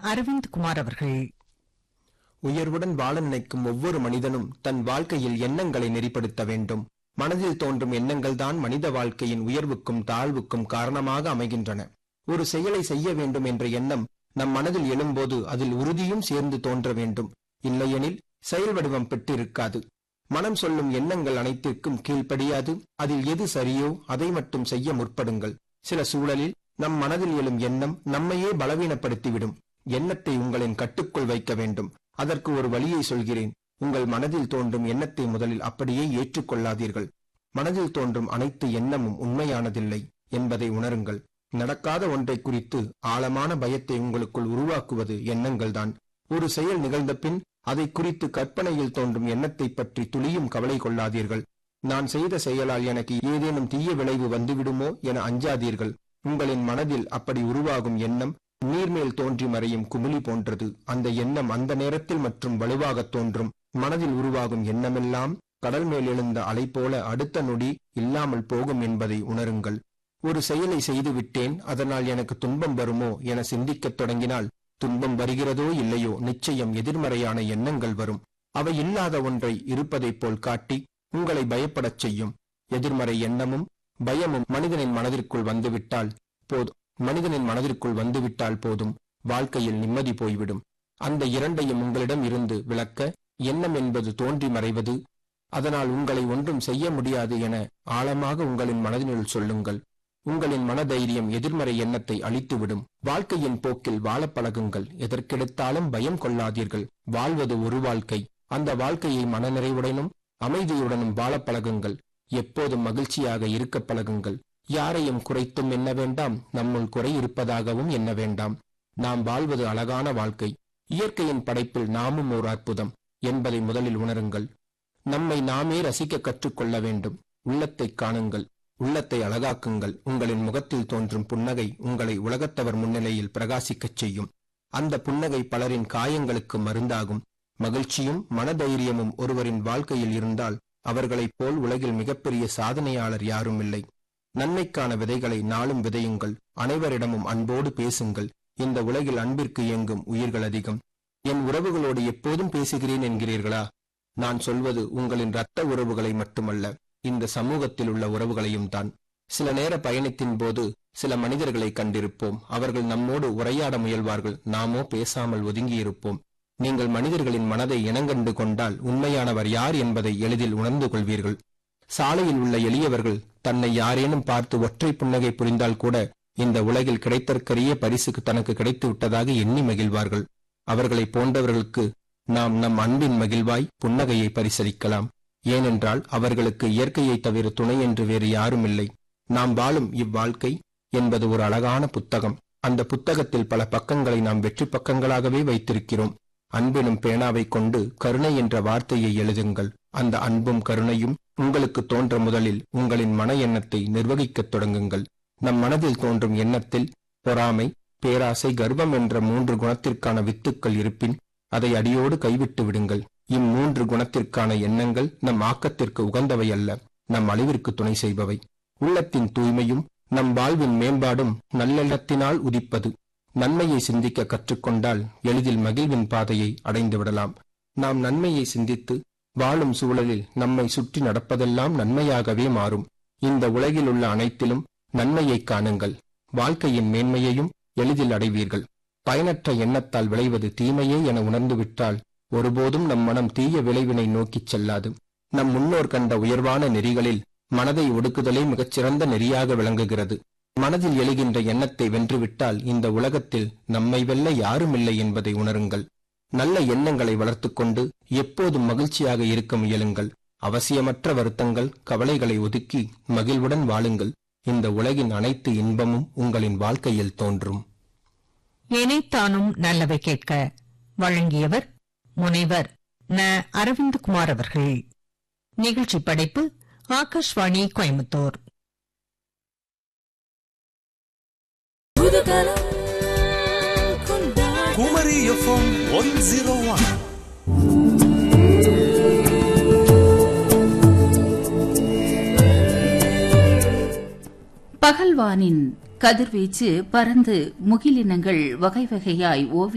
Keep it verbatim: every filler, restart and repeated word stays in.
அரவிந்த் குமார் அவர்கள். உயர்வுடன் வாழ நினைக்கும் ஒவ்வொரு மனிதனும் தன் வாழ்க்கையில் எண்ணங்களை நெறிப்படுத்த வேண்டும். மனதில் தோன்றும் எண்ணங்கள் தான் மனித வாழ்க்கையின் உயர்வுக்கும் தாழ்வுக்கும் காரணமாக அமைகின்றன. ஒரு செயலை செய்ய வேண்டும் என்ற எண்ணம் நம் மனதில் எழும்போது அதில் உறுதியும் சேர்ந்து தோன்ற வேண்டும். இல்லையெனில் செயல் வடிவம் பெற்றிருக்காது. மனம் சொல்லும் எண்ணங்கள் அனைத்திற்கும் கீழ்ப்படியாது. அதில் எது சரியோ அதை மட்டும் செய்ய முற்படுங்கள். சில சூழலில் நம் மனதில் எழும் எண்ணம் நம்மையே பலவீனப்படுத்திவிடும். எண்ணத்தை உங்களின் கட்டுக்குள் வைக்க வேண்டும். அதற்கு ஒரு வழியை சொல்கிறேன். உங்கள் மனதில் தோன்றும் எண்ணத்தை முதலில் அப்படியே ஏற்றுக்கொள்ளாதீர்கள். மனதில் தோன்றும் அனைத்து எண்ணமும் உண்மையானதில்லை என்பதை உணருங்கள். நடக்காத ஒன்றை குறித்து ஆழமான பயத்தை உங்களுக்குள் உருவாக்குவது எண்ணங்கள்தான். ஒரு செயல் நிகழ்ந்த பின் அதை குறித்து கற்பனையில் தோன்றும் எண்ணத்தை பற்றி துளியும் கவலை கொள்ளாதீர்கள். நான் செய்த செயலால் எனக்கு ஏதேனும் தீய விளைவு வந்துவிடுமோ என அஞ்சாதீர்கள். உங்களின் மனதில் அப்படி உருவாகும் எண்ணம் நீர்மேல் தோன்றி மறையும் குமிழி போன்றது. அந்த எண்ணம் அந்த நேரத்தில் மற்றும் வலுவாக தோன்றும். மனதில் உருவாகும் எண்ணமெல்லாம் கடல் மேல் எழுந்த அலை போல அடுத்த நொடி இல்லாமல் போகும் என்பதை உணருங்கள். ஒரு செயலை செய்து விட்டேன், அதனால் எனக்கு துன்பம் வருமோ என சிந்திக்கத் தொடங்கினால் துன்பம் வருகிறதோ இல்லையோ நிச்சயம் எதிர்மறையான எண்ணங்கள் வரும். அவை இல்லாத ஒன்றை இருப்பதைப் போல் காட்டி உங்களை பயப்படச் செய்யும். எதிர்மறை எண்ணமும் பயமும் மனிதனின் மனதிற்குள் வந்துவிட்டால் போதும் மனிதனின் மனதிற்குள் வந்துவிட்டால் போதும் வாழ்க்கையில் நிம்மதி போய்விடும். அந்த இரண்டையும் உங்களிடம் இருந்து விளக்க எண்ணம் என்பது தோன்றி மறைவது, அதனால் உங்களை ஒன்றும் செய்ய முடியாது என ஆழமாக உங்களின் மனதினுள் சொல்லுங்கள். உங்களின் மனதைரியம் எதிர்மறை எண்ணத்தை அழித்துவிடும். வாழ்க்கையின் போக்கில் வாழ பழகுங்கள். எதற்கெடுத்தாலும் பயம் கொள்ளாதீர்கள். வாழ்வது ஒரு வாழ்க்கை. அந்த வாழ்க்கையை மனநிறைவுடனும் அமைதியுடனும் வாழ பழகுங்கள். எப்போதும் மகிழ்ச்சியாக இருக்க பழகுங்கள். யாரையும் குறைத்தும் எண்ண வேண்டாம், நம்முள் குறை இருப்பதாகவும் எண்ண வேண்டாம். நாம் வாழ்வது அழகான வாழ்க்கை. இயற்கையின் படைப்பில் நாமும் ஒரு அற்புதம் என்பதை முதலில் உணருங்கள். நம்மை நாமே ரசிக்க கற்றுக்கொள்ள வேண்டும். உள்ளத்தை காணுங்கள், உள்ளத்தை அழகாக்குங்கள். உங்களின் முகத்தில் தோன்றும் புன்னகை உங்களை உலகத்தவர் முன்னிலையில் பிரகாசிக்கச் செய்யும். அந்த புன்னகை பலரின் காயங்களுக்கு மருந்தாகும். மகிழ்ச்சியும் மனதைரியமும் ஒருவரின் வாழ்க்கையில் இருந்தால் அவர்களைப் போல் உலகில் மிகப்பெரிய சாதனையாளர் யாரும் இல்லை. நன்மைக்கான விதைகளை நாளும் விதையுங்கள். அனைவரிடமும் அன்போடு பேசுங்கள். இந்த உலகில் அன்பிற்கு இயங்கும் உயிர்கள் அதிகம். என் உறவுகளோடு எப்போதும் பேசுகிறேன் என்கிறீர்களா? நான் சொல்வது உங்களின் இரத்த உறவுகளை மட்டுமல்ல, இந்த சமூகத்தில் உள்ள உறவுகளையும் தான். சில நேர பயணத்தின் போது சில மனிதர்களை கண்டிருப்போம். அவர்கள் நம்மோடு உரையாட முயல்வார்கள். நாமோ பேசாமல் ஒதுங்கியிருப்போம். நீங்கள் மனிதர்களின் மனதை இனங்கண்டு கொண்டால் உண்மையானவர் யார் என்பதை எளிதில் உணர்ந்து கொள்வீர்கள். சாலையில் உள்ள எளியவர்கள் தன்னை யாரேனும் பார்த்து ஒற்றை புன்னகை புரிந்தால் கூட இந்த உலகில் கிடைத்தற்கரிய பரிசுக்கு தனக்கு கிடைத்து விட்டதாக எண்ணி மகிழ்வார்கள். அவர்களை போன்றவர்களுக்கு நாம் நம் அன்பின் மகிழ்வாய் புன்னகையை பரிசளிக்கலாம். ஏனென்றால் அவர்களுக்கு இயற்கையை தவிர துணை என்று வேறு யாரும் இல்லை. நாம் வாழும் இவ்வாழ்க்கை என்பது ஒரு அழகான புத்தகம். அந்த புத்தகத்தில் பல பக்கங்களை நாம் வெற்றி பக்கங்களாகவே வைத்திருக்கிறோம். அன்பெனும் பேனாவை கொண்டு கருணை என்ற வார்த்தையை எழுதுங்கள். அந்த அன்பும் கருணையும் உங்களுக்கு தோன்ற முதலில் உங்களின் மன எண்ணத்தை நிர்வகிக்கத் தொடங்குங்கள். நம் மனதில் தோன்றும் எண்ணத்தில் பொறாமை, பேராசை, கர்வம் என்ற மூன்று குணத்திற்கான வித்துக்கள் இருப்பின் அதை அடியோடு கைவிட்டு விடுங்கள். இம்மூன்று குணத்திற்கான எண்ணங்கள் நம் ஆக்கத்திற்கு உகந்தவை அல்ல, நம் அழிவிற்கு துணை செய்பவை. உள்ளத்தின் தூய்மையும் நம் வாழ்வின் மேம்பாடும் நல்லெண்ணத்தினால் உதிப்பது. நன்மையை சிந்திக்க கற்றுக்கொண்டால் எளிதில் மகிழ்வின் பாதையை அடைந்து விடலாம். நாம் நன்மையை சிந்தித்து வாழும் சூழலில் நம்மை சுற்றி நடப்பதெல்லாம் நன்மையாகவே மாறும். இந்த உலகில் உள்ள அனைத்திலும் நன்மையை காணுங்கள். வாழ்க்கையின் மேன்மையையும் எளிதில் அடைவீர்கள். பயனற்ற எண்ணத்தால் விளைவது தீமையே என உணர்ந்துவிட்டால் ஒருபோதும் நம் மனம் தீய விளைவினை நோக்கிச் செல்லாது. நம் முன்னோர் கண்ட உயர்வான நெறிகளில் மனதை ஒடுக்குதலே மிகச்சிறந்த நெறியாக விளங்குகிறது. மனதில் எழுகின்ற எண்ணத்தை வென்றுவிட்டால் இந்த உலகத்தில் நம்மை வெல்ல யாருமில்லை என்பதை உணருங்கள். நல்ல எண்ணங்களை வளர்த்துக் கொண்டு எப்போதும் மகிழ்ச்சியாக இருக்க முயலுங்கள். அவசியமற்ற வருத்தங்கள், கவலைகளை ஒதுக்கி மகிழ்வுடன் வாழுங்கள். இந்த உலகின் அனைத்து இன்பமும் உங்களின் வாழ்க்கையில் தோன்றும். இணைத்தானும் நல்லவை கேட்க வழங்கியவர் முனைவர் ந அரவிந்த் குமார் அவர்கள். நிகழ்ச்சி படைப்பு Akashvani Coimbatore. Kumari FM one zero one. பகல்வானின் கதிர்வீச்சு பறந்து முகிலினங்கள் வகை வகையாய் ஓவி